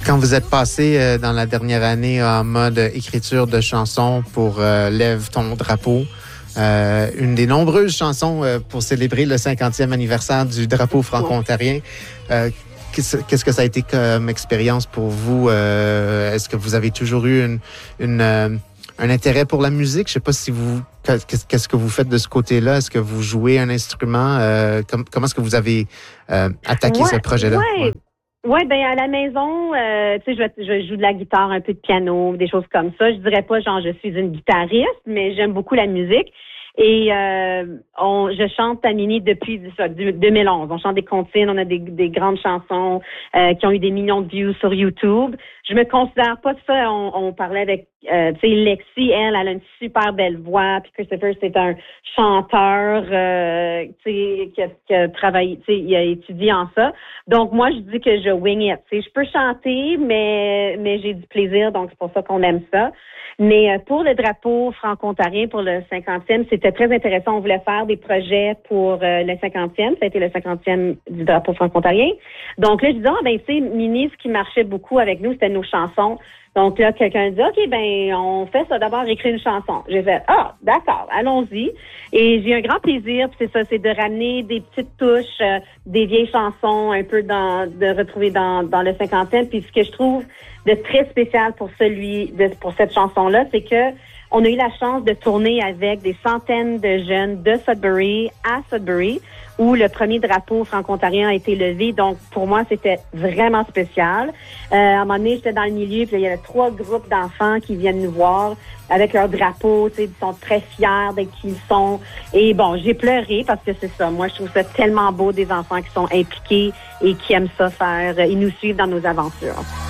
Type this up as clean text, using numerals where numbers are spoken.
Quand vous êtes passé dans la dernière année en mode écriture de chansons pour Lève ton drapeau, une des nombreuses chansons pour célébrer le 50e anniversaire du drapeau franco-ontarien, qu'est-ce que ça a été comme expérience pour vous? Est-ce que vous avez toujours eu un intérêt pour la musique? Je ne sais pas si qu'est-ce que vous faites de ce côté-là? Est-ce que vous jouez un instrument? Comment est-ce que vous avez attaqué ce projet-là? Ouais. Oui, ben à la maison, tu sais, je joue de la guitare, un peu de piano, des choses comme ça. Je dirais pas genre je suis une guitariste, mais j'aime beaucoup la musique. Et je chante à Mini depuis 2011. On chante des comptines, on a des grandes chansons qui ont eu des millions de views sur YouTube. Je me considère pas ça. On parlait avec tu sais, Lexi, elle a une super belle voix. Puis Christopher, c'est un chanteur tu sais qui a travaillé, tu sais, il a étudié en ça. Donc moi, je dis que je wing it. Tu sais, je peux chanter, mais j'ai du plaisir, donc c'est pour ça qu'on aime ça. Mais pour le drapeau franco-ontarien, pour le 50e, c'était très intéressant. On voulait faire des projets pour le 50e. Ça a été le 50e du drapeau franco-ontarien. Donc là, je disais, ben, tu sais, Mini, ce qui marchait beaucoup avec nous, c'était nos chansons. Donc là, quelqu'un dit, OK, ben, on fait ça d'abord, écrire une chanson. J'ai fait, d'accord, allons-y. Et j'ai un grand plaisir, puis c'est ça, c'est de ramener des petites touches, des vieilles chansons, un peu de retrouver dans le 50e. Puis ce que je trouve de très spécial pour cette chanson-là, c'est que on a eu la chance de tourner avec des centaines de jeunes de Sudbury à Sudbury, où le premier drapeau franco-ontarien a été levé. Donc, pour moi, c'était vraiment spécial. À un moment donné, j'étais dans le milieu, puis il y avait 3 groupes d'enfants qui viennent nous voir avec leur drapeau. Tu sais, ils sont très fiers d'être qui ils sont. Et bon, j'ai pleuré parce que c'est ça. Moi, je trouve ça tellement beau, des enfants qui sont impliqués et qui aiment ça faire. Ils nous suivent dans nos aventures.